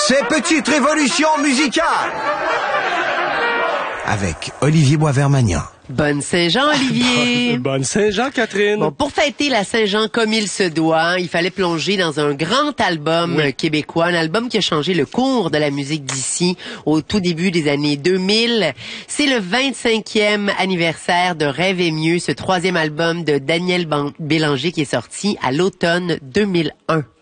Ces petites révolutions musicales avec Olivier Boisvert-Magnan. Bonne Saint-Jean, Olivier! Bonne Saint-Jean, Catherine! Bon, pour fêter la Saint-Jean comme il se doit, il fallait plonger dans un grand album québécois, un album qui a changé le cours de la musique d'ici au tout début des années 2000. C'est le 25e anniversaire de Rêve et mieux, ce troisième album de Daniel Bélanger qui est sorti à l'automne 2001.